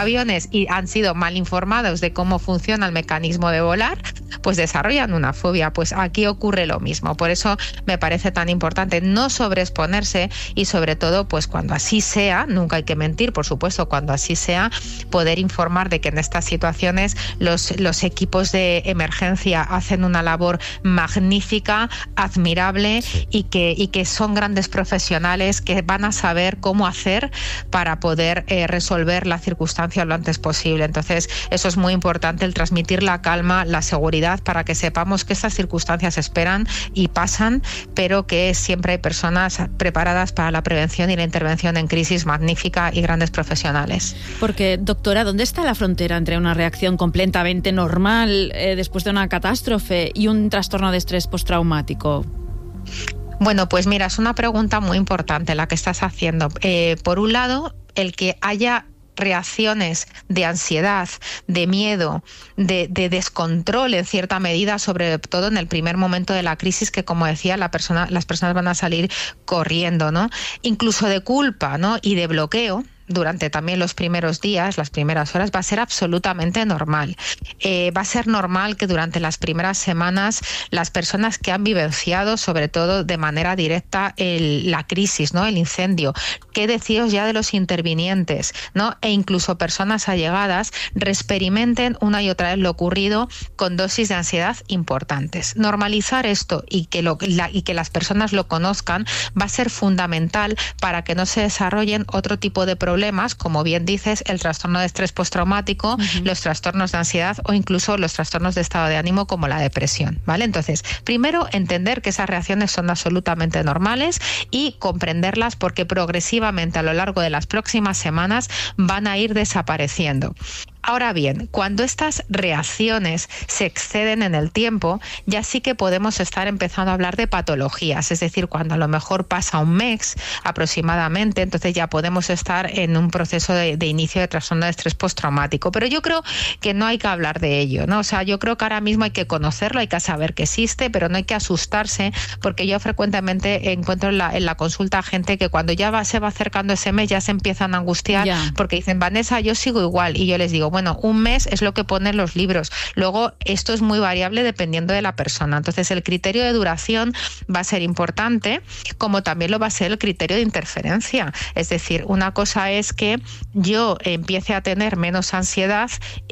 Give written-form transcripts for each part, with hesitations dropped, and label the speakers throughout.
Speaker 1: aviones y han sido mal informados de cómo funciona el mecanismo de volar, pues desarrollan una fobia. Pues aquí ocurre lo mismo. Por eso me parece tan importante no sobreexponerse y sobre todo, pues cuando así sea, nunca hay que mentir, por supuesto, cuando así sea, poder informar de que en estas situaciones los equipos de emergencia hacen una labor magnífica, admirable, y que son grandes profesionales que van a saber cómo hacer para poder resolver la circunstancia lo antes posible. Entonces, eso es muy importante, el transmitir la calma, la seguridad, para que sepamos que estas circunstancias esperan y pasan, pero que siempre hay personas preparadas para la prevención y la intervención en crisis magnífica y grandes profesionales.
Speaker 2: Porque, doctora, ¿dónde está la frontera entre una reacción completamente normal después de una catástrofe y un trastorno de estrés postraumático?
Speaker 1: Bueno, pues mira, es una pregunta muy importante la que estás haciendo. Por un lado, el que haya reacciones de ansiedad, de miedo, de descontrol en cierta medida, sobre todo en el primer momento de la crisis, que como decía, las personas van a salir corriendo, ¿no? Incluso de culpa, ¿no? Y de bloqueo durante también los primeros días, las primeras horas, va a ser absolutamente normal. Va a ser normal que durante las primeras semanas las personas que han vivenciado, sobre todo de manera directa, la crisis, ¿no? El incendio, qué deciros ya de los intervinientes, ¿no? E incluso personas allegadas experimenten una y otra vez lo ocurrido con dosis de ansiedad importantes. Normalizar esto y que las personas lo conozcan va a ser fundamental para que no se desarrollen otro tipo de problemas, como bien dices, el trastorno de estrés postraumático, los trastornos de ansiedad o incluso los trastornos de estado de ánimo como la depresión, ¿vale? Entonces, primero, entender que esas reacciones son absolutamente normales y comprenderlas, porque progresivamente a lo largo de las próximas semanas van a ir desapareciendo. Ahora bien, cuando estas reacciones se exceden en el tiempo, ya sí que podemos estar empezando a hablar de patologías, es decir, cuando a lo mejor pasa un mes aproximadamente, entonces ya podemos estar en un proceso de inicio de trastorno de estrés postraumático. Pero yo creo que no hay que hablar de ello, ¿no? O sea, yo creo que ahora mismo hay que conocerlo, hay que saber que existe, pero no hay que asustarse, porque yo frecuentemente encuentro en la consulta gente que cuando ya se va acercando ese mes ya se empiezan a angustiar, porque dicen, Vanessa, yo sigo igual, y yo les digo, bueno, un mes es lo que ponen los libros. Luego, esto es muy variable dependiendo de la persona. Entonces, el criterio de duración va a ser importante, como también lo va a ser el criterio de interferencia. Es decir, una cosa es que yo empiece a tener menos ansiedad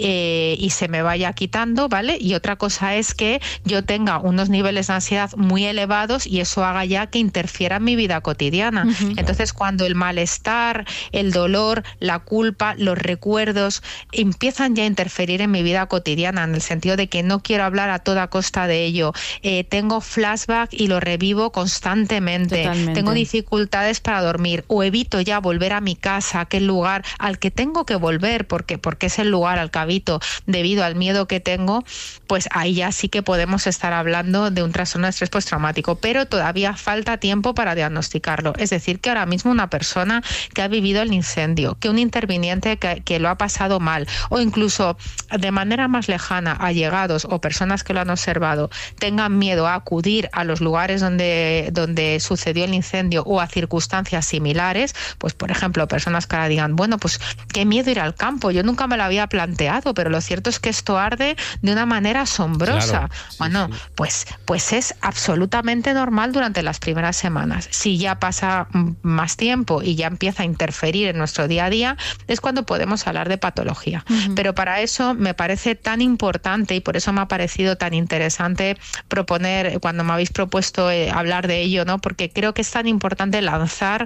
Speaker 1: y se me vaya quitando, ¿vale? Y otra cosa es que yo tenga unos niveles de ansiedad muy elevados y eso haga ya que interfiera en mi vida cotidiana. Entonces, cuando el malestar, el dolor, la culpa, los recuerdos empiezan ya a interferir en mi vida cotidiana, en el sentido de que no quiero hablar a toda costa de ello, tengo flashback y lo revivo constantemente, tengo dificultades para dormir, o evito ya volver a mi casa, a aquel lugar al que tengo que volver, porque es el lugar al que habito debido al miedo que tengo, pues ahí ya sí que podemos estar hablando de un trastorno de estrés postraumático, pero todavía falta tiempo para diagnosticarlo. Es decir, que ahora mismo una persona que ha vivido el incendio, que un interviniente que lo ha pasado mal, o incluso de manera más lejana, allegados o personas que lo han observado, tengan miedo a acudir a los lugares donde sucedió el incendio o a circunstancias similares, pues por ejemplo, personas que ahora digan, bueno, pues qué miedo ir al campo, yo nunca me lo había planteado, pero lo cierto es que esto arde de una manera asombrosa. Claro, bueno, sí. Pues es absolutamente normal durante las primeras semanas. Si ya pasa más tiempo y ya empieza a interferir en nuestro día a día, es cuando podemos hablar de patología. Pero para eso me parece tan importante, y por eso me ha parecido tan interesante proponer, cuando me habéis propuesto hablar de ello, ¿no? Porque creo que es tan importante lanzar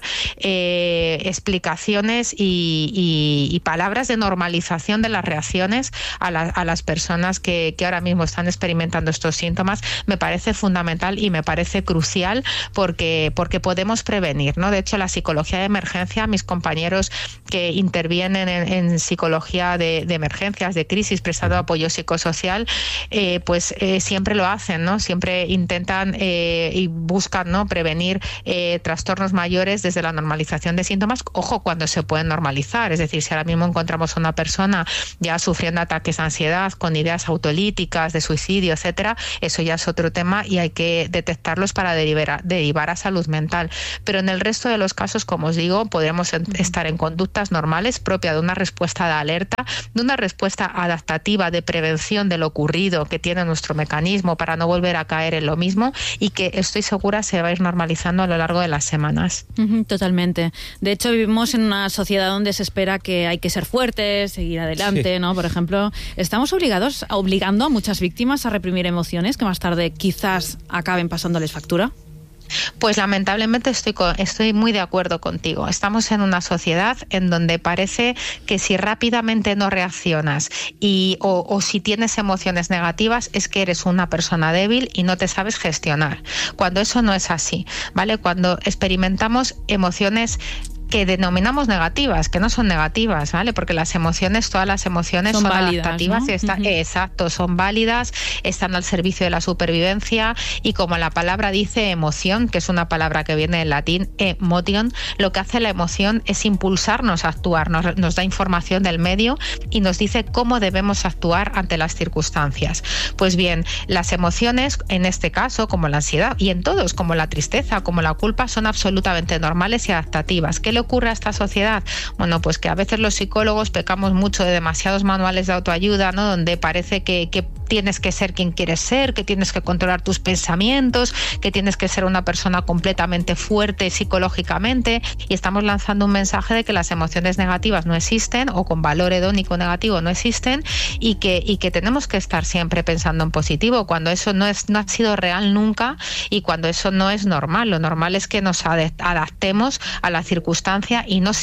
Speaker 1: explicaciones y palabras de normalización de las reacciones a las personas que ahora mismo están experimentando estos síntomas. Me parece fundamental y me parece crucial porque podemos prevenir, ¿no? De hecho, la psicología de emergencia, mis compañeros que intervienen en psicología de de emergencias, de crisis, prestando apoyo psicosocial, pues siempre lo hacen, ¿no? Siempre intentan y buscan, ¿no?, prevenir trastornos mayores desde la normalización de síntomas. Ojo, cuando se pueden normalizar, es decir, si ahora mismo encontramos a una persona ya sufriendo ataques de ansiedad, con ideas autolíticas, de suicidio, etcétera, eso ya es otro tema y hay que detectarlos para derivar a salud mental. Pero en el resto de los casos, como os digo, podemos estar en conductas normales propia de una respuesta de alerta, de una respuesta adaptativa de prevención de lo ocurrido que tiene nuestro mecanismo para no volver a caer en lo mismo, y que estoy segura se va a ir normalizando a lo largo de las semanas.
Speaker 2: Totalmente. De hecho, vivimos en una sociedad donde se espera que hay que ser fuertes, seguir adelante, sí, ¿no? Por ejemplo, ¿estamos obligando a muchas víctimas a reprimir emociones que más tarde quizás acaben pasándoles factura?
Speaker 1: Pues lamentablemente estoy muy de acuerdo contigo. Estamos en una sociedad en donde parece que si rápidamente no reaccionas o si tienes emociones negativas es que eres una persona débil y no te sabes gestionar, cuando eso no es así, ¿vale? Cuando experimentamos emociones que denominamos negativas, que no son negativas, ¿vale? Porque las emociones, todas las emociones son válidas, adaptativas, ¿no? Exacto, son válidas, están al servicio de la supervivencia, y como la palabra dice, emoción, que es una palabra que viene del latín, emotion, lo que hace la emoción es impulsarnos a actuar, nos da información del medio y nos dice cómo debemos actuar ante las circunstancias. Pues bien, las emociones, en este caso, como la ansiedad, y en todos, como la tristeza, como la culpa, son absolutamente normales y adaptativas. ¿Qué le ocurre a esta sociedad? Bueno, pues que a veces los psicólogos pecamos mucho de demasiados manuales de autoayuda, ¿no?, donde parece que tienes que ser quien quieres ser, que tienes que controlar tus pensamientos, que tienes que ser una persona completamente fuerte psicológicamente, y estamos lanzando un mensaje de que las emociones negativas no existen, o con valor hedónico negativo no existen, y que tenemos que estar siempre pensando en positivo, cuando eso no ha sido real nunca, y cuando eso no es normal. Lo normal es que nos adaptemos a la circunstancia y no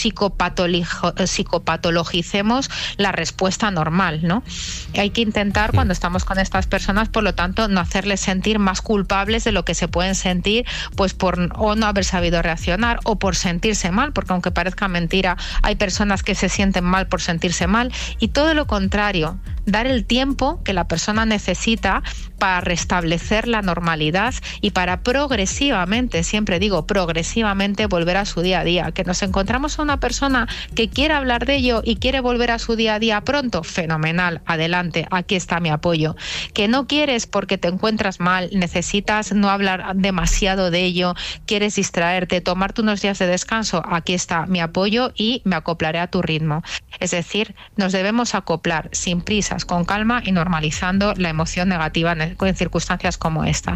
Speaker 1: psicopatologicemos la respuesta normal, ¿no? Hay que intentar, cuando estamos con estas personas, por lo tanto, no hacerles sentir más culpables de lo que se pueden sentir, pues por o no haber sabido reaccionar o por sentirse mal, porque aunque parezca mentira, hay personas que se sienten mal por sentirse mal, y todo lo contrario, dar el tiempo que la persona necesita para restablecer la normalidad y para progresivamente, siempre digo progresivamente, volver a su día a día. Que nos encontramos a una persona que quiere hablar de ello y quiere volver a su día a día pronto, fenomenal, adelante, aquí está mi apoyo. Que no quieres porque te encuentras mal, necesitas no hablar demasiado de ello, quieres distraerte, tomarte unos días de descanso, aquí está mi apoyo y me acoplaré a tu ritmo. Es decir, nos debemos acoplar sin prisas, con calma y normalizando la emoción negativa en circunstancias como esta.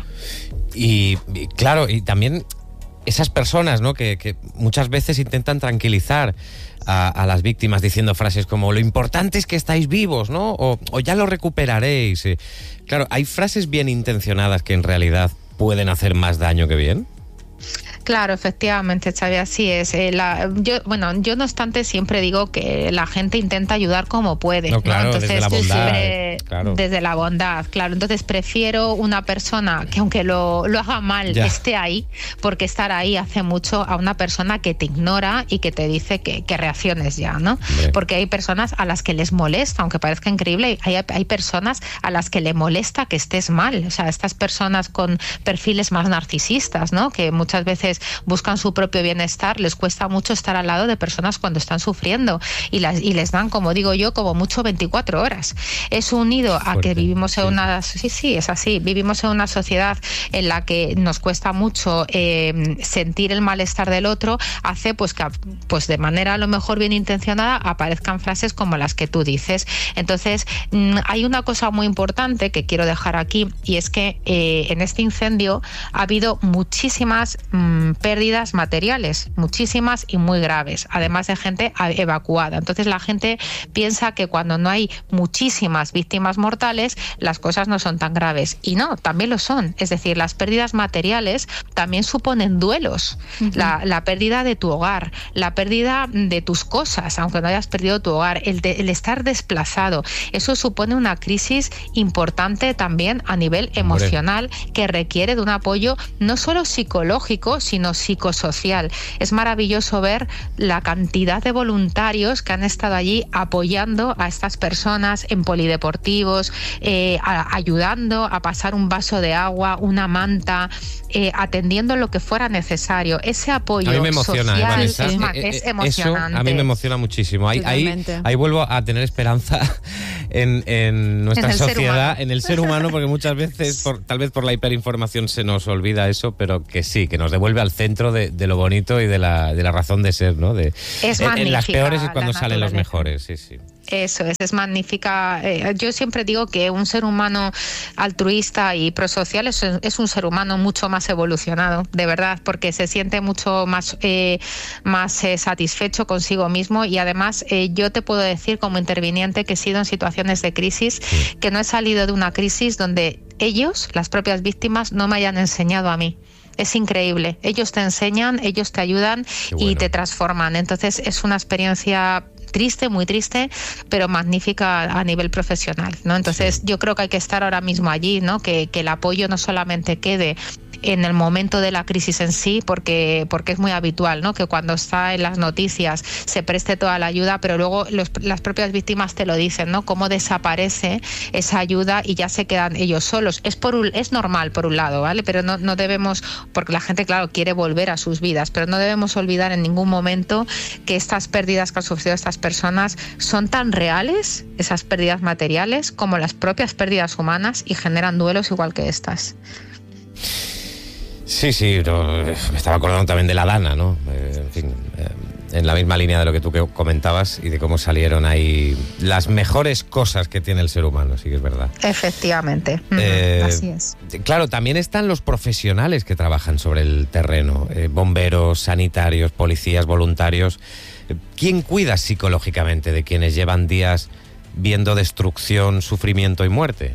Speaker 1: Y claro, y también esas personas, ¿no?, que muchas veces intentan tranquilizar a las víctimas diciendo frases como lo importante es que estáis vivos, ¿no?, o ya lo recuperaréis. Claro, hay frases bien intencionadas que en realidad pueden hacer más daño que bien. Claro, efectivamente, Xavi, así es. Yo no obstante siempre digo que la gente intenta ayudar como puede. No, claro, ¿no? Entonces, desde la bondad. Claro. Desde la bondad, claro. Entonces prefiero una persona que aunque lo haga mal, esté ahí, porque estar ahí hace mucho a una persona que te ignora y que te dice que reacciones ya, ¿no? Hombre. Porque hay personas a las que les molesta, aunque parezca increíble, hay personas a las que le molesta que estés mal. O sea, estas personas con perfiles más narcisistas, ¿no?, que muchas veces buscan su propio bienestar, les cuesta mucho estar al lado de personas cuando están sufriendo y les dan, como digo yo, como mucho 24 horas. Es unido a que vivimos en una... Sí, es así. Vivimos en una sociedad en la que nos cuesta mucho sentir el malestar del otro, hace pues que pues de manera a lo mejor bien intencionada aparezcan frases como las que tú dices. Entonces, hay una cosa muy importante que quiero dejar aquí, y es que en este incendio ha habido muchísimas pérdidas materiales, muchísimas y muy graves, además de gente evacuada. Entonces la gente piensa que cuando no hay muchísimas víctimas más mortales, las cosas no son tan graves. Y no, también lo son. Es decir, las pérdidas materiales también suponen duelos. La pérdida de tu hogar, la pérdida de tus cosas, aunque no hayas perdido tu hogar, el estar desplazado, eso supone una crisis importante también a nivel emocional, que requiere de un apoyo no solo psicológico, sino psicosocial. Es maravilloso ver la cantidad de voluntarios que han estado allí apoyando a estas personas en polideportivos, ayudando a pasar un vaso de agua, una manta, atendiendo lo que fuera necesario. Ese apoyo
Speaker 3: a mí me emociona,
Speaker 1: social
Speaker 3: Vanessa,
Speaker 1: es emocionante.
Speaker 3: Eso a mí me emociona muchísimo. Ahí vuelvo a tener esperanza en nuestra sociedad, en el ser humano, porque muchas veces, tal vez por la hiperinformación, se nos olvida eso, pero que sí, que nos devuelve al centro de lo bonito y de la razón de ser, ¿no? En las peores es cuando salen los mejores, sí.
Speaker 1: Eso es magnífica. Yo siempre digo que un ser humano altruista y prosocial es un ser humano mucho más evolucionado, de verdad, porque se siente mucho más satisfecho consigo mismo, y además yo te puedo decir como interviniente que he sido en situaciones de crisis, que no he salido de una crisis donde ellos, las propias víctimas, no me hayan enseñado a mí. Es increíble. Ellos te enseñan, ellos te ayudan y te transforman. Entonces es una experiencia triste, muy triste, pero magnífica a nivel profesional, ¿no? Entonces yo creo que hay que estar ahora mismo allí, ¿no? Que el apoyo no solamente quede en el momento de la crisis en sí, porque es muy habitual, ¿no? Que cuando está en las noticias se preste toda la ayuda, pero luego las propias víctimas te lo dicen, ¿no? Cómo desaparece esa ayuda y ya se quedan ellos solos. Es normal por un lado, ¿vale? Pero no debemos, porque la gente, claro, quiere volver a sus vidas, pero no debemos olvidar en ningún momento que estas pérdidas que han sufrido estas personas son tan reales, esas pérdidas materiales, como las propias pérdidas humanas, y generan duelos igual que estas.
Speaker 3: Sí, me estaba acordando también de la Dana, ¿no? En fin, en la misma línea de lo que tú comentabas y de cómo salieron ahí las mejores cosas que tiene el ser humano, sí que es verdad.
Speaker 1: Efectivamente, así es.
Speaker 3: Claro, también están los profesionales que trabajan sobre el terreno, bomberos, sanitarios, policías, voluntarios. ¿Quién cuida psicológicamente de quienes llevan días viendo destrucción, sufrimiento y muerte?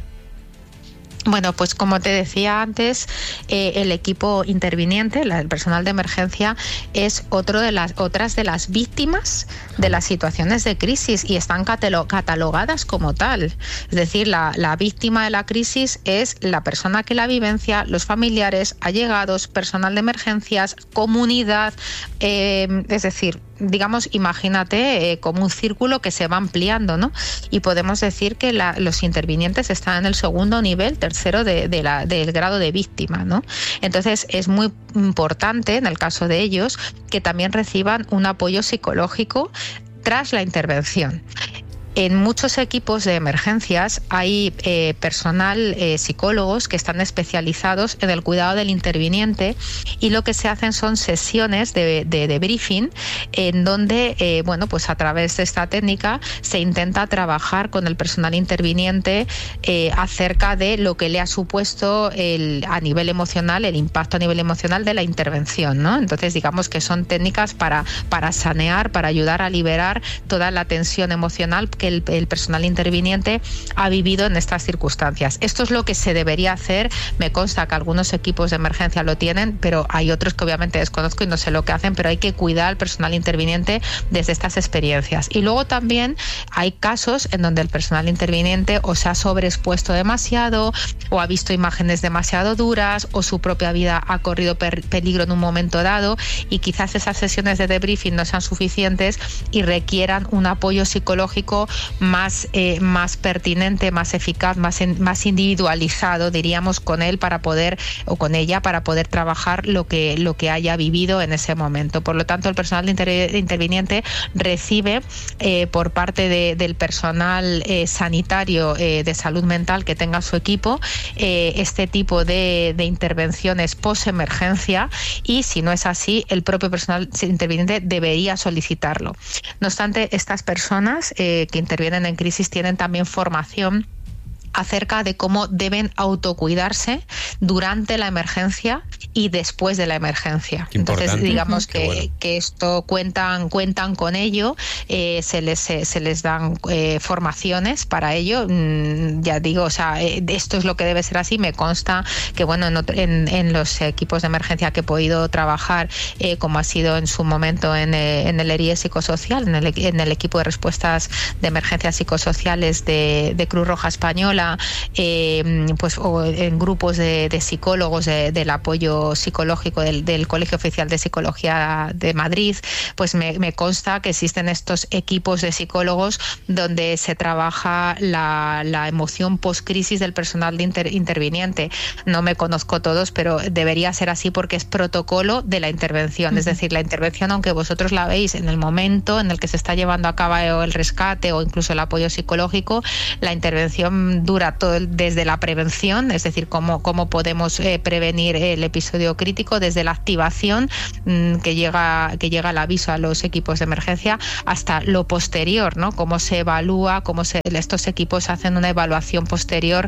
Speaker 1: Bueno, pues como te decía antes, el equipo interviniente, el personal de emergencia, es otras de las víctimas de las situaciones de crisis, y están catalogadas como tal. Es decir, la víctima de la crisis es la persona que la vivencia, los familiares, allegados, personal de emergencias, comunidad, es decir, digamos, imagínate como un círculo que se va ampliando, ¿no? Y podemos decir que los intervinientes están en el segundo nivel, tercero del grado de víctima, ¿no? Entonces es muy importante, en el caso de ellos, que también reciban un apoyo psicológico tras la intervención. En muchos equipos de emergencias hay personal, psicólogos que están especializados en el cuidado del interviniente, y lo que se hacen son sesiones de briefing en donde, pues a través de esta técnica se intenta trabajar con el personal interviniente acerca de lo que le ha supuesto a nivel emocional, el impacto a nivel emocional de la intervención, ¿no? Entonces digamos que son técnicas para sanear, para ayudar a liberar toda la tensión emocional que el personal interviniente ha vivido en estas circunstancias. Esto es lo que se debería hacer. Me consta que algunos equipos de emergencia lo tienen, pero hay otros que obviamente desconozco y no sé lo que hacen, pero hay que cuidar al personal interviniente desde estas experiencias. Y luego también hay casos en donde el personal interviniente o se ha sobreexpuesto demasiado, o ha visto imágenes demasiado duras, o su propia vida ha corrido peligro en un momento dado, y quizás esas sesiones de debriefing no sean suficientes y requieran un apoyo psicológico más pertinente, más eficaz, más individualizado, diríamos, con él o con ella para poder trabajar lo que haya vivido en ese momento. Por lo tanto, el personal interviniente recibe por parte del personal sanitario de salud mental que tenga su equipo este tipo de intervenciones post-emergencia, y si no es así, el propio personal interviniente debería solicitarlo. No obstante, estas personas que intervienen en crisis tienen también formación acerca de cómo deben autocuidarse durante la emergencia y después de la emergencia. Entonces, digamos que esto cuentan con ello, se les dan formaciones para ello. Ya digo, o sea, esto es lo que debe ser así. Me consta que, bueno, en los equipos de emergencia que he podido trabajar, como ha sido en su momento en el ERIE psicosocial, en el equipo de respuestas de emergencias psicosociales de Cruz Roja Española, pues o en grupos de psicólogos del apoyo psicológico del Colegio Oficial de Psicología de Madrid, pues me consta que existen estos equipos de psicólogos donde se trabaja la emoción post-crisis del personal interviniente. No me conozco todos, pero debería ser así porque es protocolo de la intervención. Es decir, la intervención, aunque vosotros la veis en el momento en el que se está llevando a cabo el rescate o incluso el apoyo psicológico, la intervención dura todo desde la prevención, es decir, cómo podemos prevenir el episodio crítico, desde la activación que llega el aviso a los equipos de emergencia, hasta lo posterior, ¿no? Cómo se evalúa, estos equipos hacen una evaluación posterior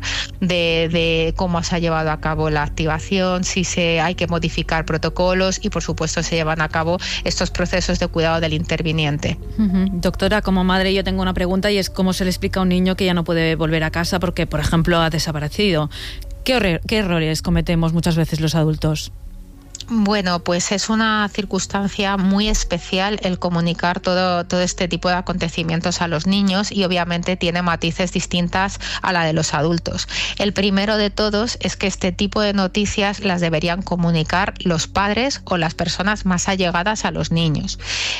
Speaker 1: de cómo se ha llevado a cabo la activación, si hay que modificar protocolos y, por supuesto, se llevan a cabo estos procesos de cuidado del interviniente.
Speaker 2: Doctora, como madre yo tengo una pregunta y es cómo se le explica a un niño que ya no puede volver a casa porque, por ejemplo, ha desaparecido. ¿Qué errores cometemos muchas veces los adultos?
Speaker 1: Bueno, pues es una circunstancia muy especial el comunicar todo este tipo de acontecimientos a los niños y obviamente tiene matices distintas a la de los adultos. El primero de todos es que este tipo de noticias las deberían comunicar los padres o las personas más allegadas a los niños.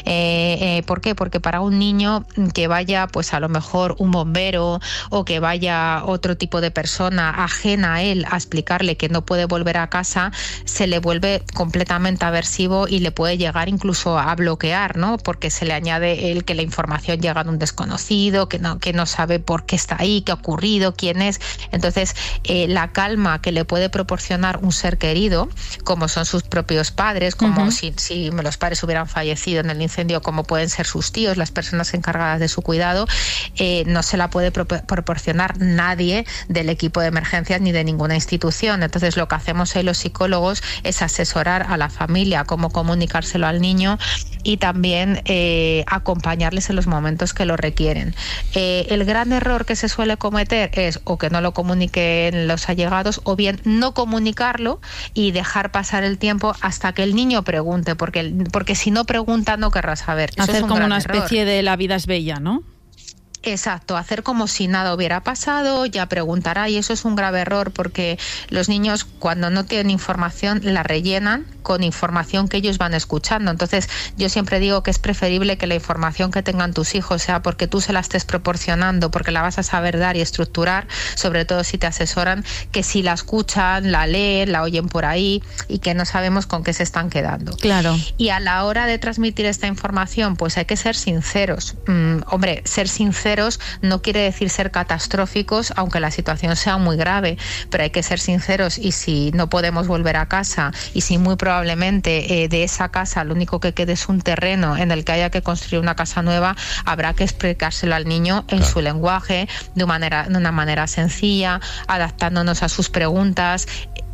Speaker 1: ¿Por qué? Porque para un niño que vaya, pues a lo mejor un bombero o que vaya otro tipo de persona ajena a él a explicarle que no puede volver a casa, se le vuelve completamente aversivo y le puede llegar incluso a bloquear, ¿no? Porque se le añade el que la información llega de un desconocido, que no sabe por qué está ahí, qué ha ocurrido, quién es. Entonces, la calma que le puede proporcionar un ser querido, como son sus propios padres, como si los padres hubieran fallecido en el incendio, como pueden ser sus tíos, las personas encargadas de su cuidado, no se la puede proporcionar nadie del equipo de emergencias ni de ninguna institución. Entonces, lo que hacemos los psicólogos es asesorar a la familia cómo comunicárselo al niño y también acompañarles en los momentos que lo requieren. El gran error que se suele cometer es o que no lo comuniquen los allegados o bien no comunicarlo y dejar pasar el tiempo hasta que el niño pregunte, porque si no pregunta no querrá saber. Eso
Speaker 2: hacer
Speaker 1: es un
Speaker 2: como
Speaker 1: gran
Speaker 2: una
Speaker 1: error.
Speaker 2: especie de la vida es bella, ¿no?
Speaker 1: Exacto, hacer como si nada hubiera pasado, ya preguntará, y eso es un grave error porque los niños cuando no tienen información la rellenan con información que ellos van escuchando. Entonces yo siempre digo que es preferible que la información que tengan tus hijos sea porque tú se la estés proporcionando, porque la vas a saber dar y estructurar, sobre todo si te asesoran, que si la escuchan, la leen, la oyen por ahí y que no sabemos con qué se están quedando.
Speaker 2: Claro.
Speaker 1: Y a la hora de transmitir esta información, pues hay que ser sinceros. Hombre, ser sinceros no quiere decir ser catastróficos, aunque la situación sea muy grave, pero hay que ser sinceros y si no podemos volver a casa y si muy probablemente de esa casa lo único que quede es un terreno en el que haya que construir una casa nueva, habrá que explicárselo al niño en su lenguaje, de una manera sencilla, adaptándonos a sus preguntas,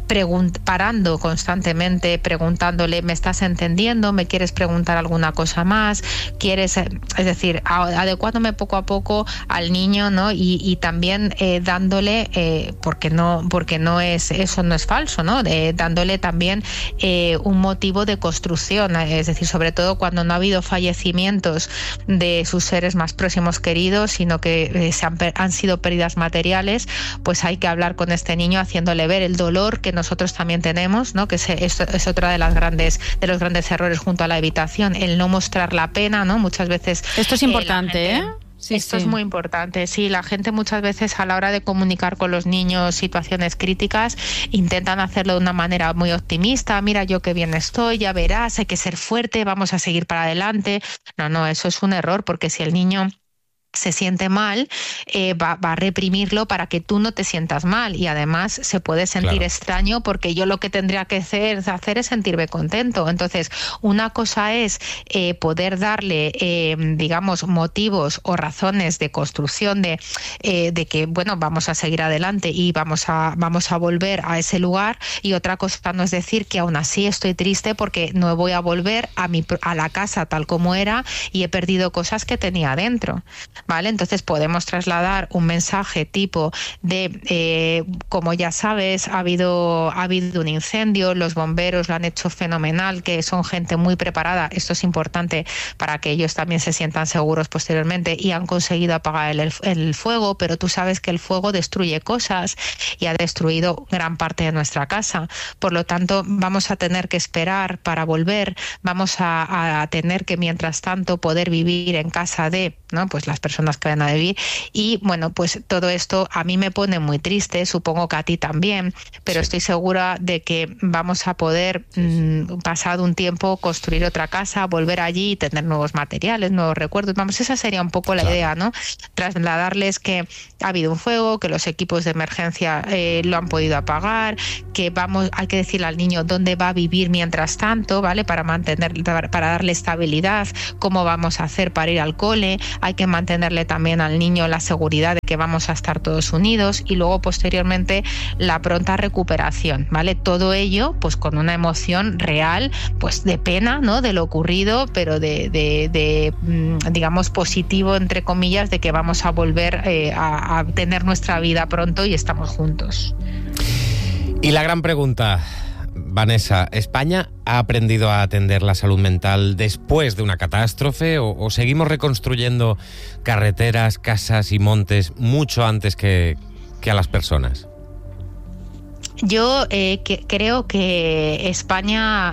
Speaker 1: parando constantemente, preguntándole, ¿me estás entendiendo? ¿Me quieres preguntar alguna cosa más? ¿Quieres? Es decir, adecuándome poco a poco al niño, ¿no? Y también dándole, porque no es, eso no es falso, ¿no? Dándole también un motivo de construcción, es decir, sobre todo cuando no ha habido fallecimientos de sus seres más próximos queridos, sino que han sido pérdidas materiales, pues hay que hablar con este niño haciéndole ver el dolor que nosotros también tenemos, ¿no? Que es otra de los grandes errores junto a la evitación, el no mostrar la pena, ¿no? Muchas veces
Speaker 2: esto es importante,
Speaker 1: Sí, esto es muy importante. Sí, la gente muchas veces a la hora de comunicar con los niños situaciones críticas intentan hacerlo de una manera muy optimista. Mira, yo qué bien estoy, ya verás, hay que ser fuerte, vamos a seguir para adelante. No, eso es un error, porque si el niño se siente mal, va a reprimirlo para que tú no te sientas mal, y además se puede sentir extraño porque yo lo que tendría que hacer es sentirme contento. Entonces, una cosa es poder darle, digamos, motivos o razones de construcción de que, bueno, vamos a seguir adelante y vamos a volver a ese lugar, y otra cosa no es decir que aún así estoy triste porque no voy a volver a la casa tal como era y he perdido cosas que tenía dentro. ¿Vale? Entonces podemos trasladar un mensaje tipo de, como ya sabes, ha habido un incendio, los bomberos lo han hecho fenomenal, que son gente muy preparada, esto es importante para que ellos también se sientan seguros posteriormente, y han conseguido apagar el fuego, pero tú sabes que el fuego destruye cosas y ha destruido gran parte de nuestra casa. Por lo tanto, vamos a tener que esperar para volver, vamos a tener que, mientras tanto, poder vivir en casa de, ¿no?, pues las personas que van a vivir. Y bueno, pues todo esto a mí me pone muy triste, supongo que a ti también, pero estoy segura de que vamos a poder, pasado un tiempo, construir otra casa, volver allí y tener nuevos materiales, nuevos recuerdos. Vamos, esa sería un poco la idea, ¿no? Trasladarles que ha habido un fuego, que los equipos de emergencia lo han podido apagar, que hay que decirle al niño dónde va a vivir mientras tanto, ¿vale? Para darle estabilidad, cómo vamos a hacer para ir al cole, hay que mantenerle también al niño la seguridad de que vamos a estar todos unidos, y luego posteriormente la pronta recuperación, ¿vale? Todo ello pues con una emoción real, pues de pena, ¿no?, de lo ocurrido, pero de digamos positivo, entre comillas, de que vamos a volver a tener nuestra vida pronto y estamos juntos.
Speaker 3: Y la gran pregunta, Vanessa, ¿España ha aprendido a atender la salud mental después de una catástrofe o seguimos reconstruyendo carreteras, casas y montes mucho antes que a las personas?
Speaker 1: Yo creo que España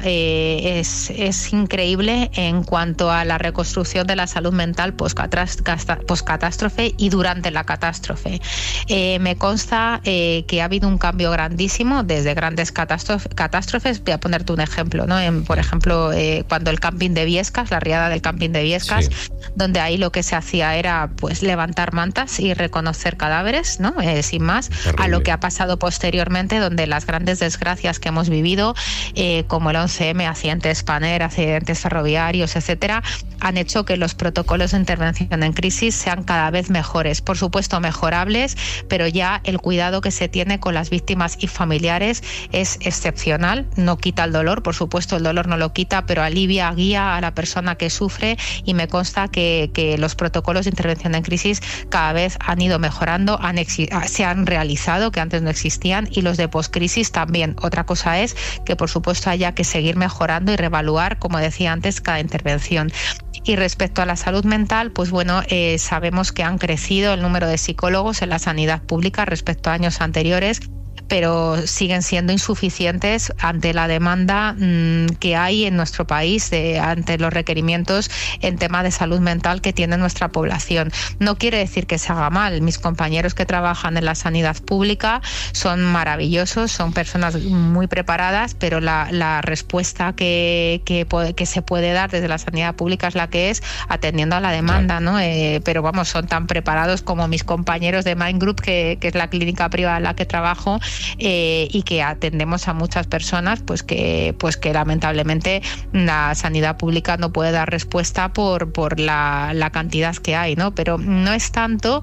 Speaker 1: es increíble en cuanto a la reconstrucción de la salud mental post-catástrofe y durante la catástrofe. Me consta que ha habido un cambio grandísimo desde grandes catástrofes. Voy a ponerte un ejemplo, ¿no? Por ejemplo, cuando el camping de Biescas, la riada del camping de Biescas, donde ahí lo que se hacía era pues levantar mantas y reconocer cadáveres, ¿no? Sin más. Terrible. A lo que ha pasado posteriormente, donde las grandes desgracias que hemos vivido, como el 11M, accidentes Spanair, accidentes ferroviarios, etcétera, han hecho que los protocolos de intervención en crisis sean cada vez mejores. Por supuesto, mejorables, pero ya el cuidado que se tiene con las víctimas y familiares es excepcional. No quita el dolor, por supuesto, el dolor no lo quita, pero alivia, guía a la persona que sufre, y me consta que los protocolos de intervención en crisis cada vez han ido mejorando, se han realizado, que antes no existían, y los de postcrisis también. Otra cosa es que, por supuesto, haya que seguir mejorando y reevaluar, como decía antes, cada intervención. Y respecto a la salud mental, pues bueno, sabemos que han crecido el número de psicólogos en la sanidad pública respecto a años anteriores, pero siguen siendo insuficientes ante la demanda que hay en nuestro país, ante los requerimientos en tema de salud mental que tiene nuestra población. No quiere decir que se haga mal. Mis compañeros que trabajan en la sanidad pública son maravillosos, son personas muy preparadas, pero la respuesta que se puede dar desde la sanidad pública es la que es, atendiendo a la demanda, ¿no? Pero vamos, son tan preparados como mis compañeros de Mind Group, que es la clínica privada en la que trabajo, y que atendemos a muchas personas pues que lamentablemente la sanidad pública no puede dar respuesta por la cantidad que hay, ¿no? Pero no es tanto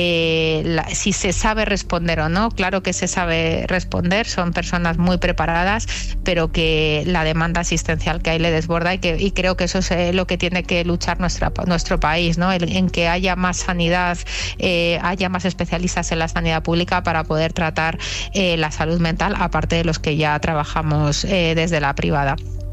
Speaker 1: si se sabe responder o no. Claro que se sabe responder, son personas muy preparadas, pero que la demanda asistencial que hay le desborda, y creo que eso es lo que tiene que luchar nuestro país, ¿no? En que haya más sanidad, haya más especialistas en la sanidad pública para poder tratar la salud mental, aparte de los que ya trabajamos desde la privada.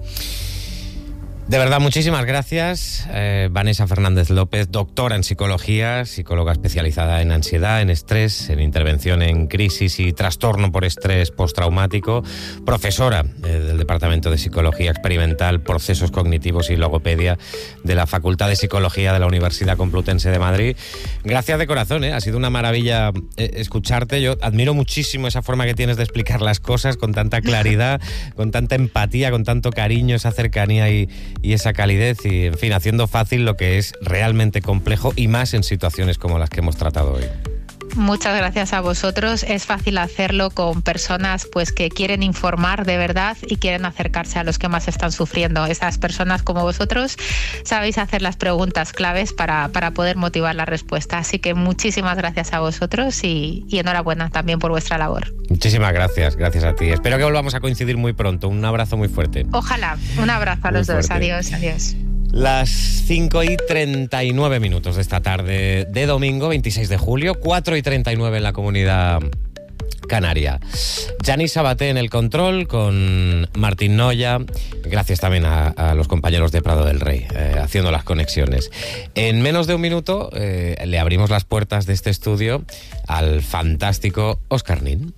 Speaker 3: De verdad, muchísimas gracias, Vanessa Fernández López, doctora en psicología, psicóloga especializada en ansiedad, en estrés, en intervención en crisis y trastorno por estrés postraumático, profesora del Departamento de Psicología Experimental, Procesos Cognitivos y Logopedia de la Facultad de Psicología de la Universidad Complutense de Madrid. Gracias de corazón, ha sido una maravilla escucharte. Yo admiro muchísimo esa forma que tienes de explicar las cosas con tanta claridad, con tanta empatía, con tanto cariño, esa cercanía y y esa calidez y, en fin, haciendo fácil lo que es realmente complejo y más en situaciones como las que hemos tratado hoy.
Speaker 1: Muchas gracias a vosotros. Es fácil hacerlo con personas pues que quieren informar de verdad y quieren acercarse a los que más están sufriendo. Esas personas como vosotros sabéis hacer las preguntas claves para poder motivar la respuesta. Así que muchísimas gracias a vosotros y enhorabuena también por vuestra labor.
Speaker 3: Muchísimas gracias a ti. Espero que volvamos a coincidir muy pronto. Un abrazo muy fuerte.
Speaker 1: Ojalá. Un abrazo a los dos. Adiós.
Speaker 3: Las 5:39 de esta tarde de domingo 26 de julio, 4:39 en la Comunidad Canaria. Gianni Sabaté en el control con Martín Noya. Gracias también a los compañeros de Prado del Rey, haciendo las conexiones. En menos de un minuto le abrimos las puertas de este estudio al fantástico Óscar Nin.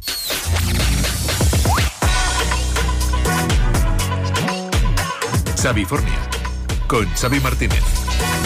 Speaker 4: Xavifornia con Xavi Martínez.